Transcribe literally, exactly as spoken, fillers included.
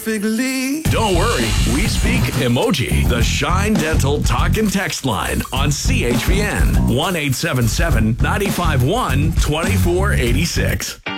Figly. Don't worry, we speak emoji. The Shine Dental Talk and Text line on C H V N one eight seven seven, nine five one, two four eight six.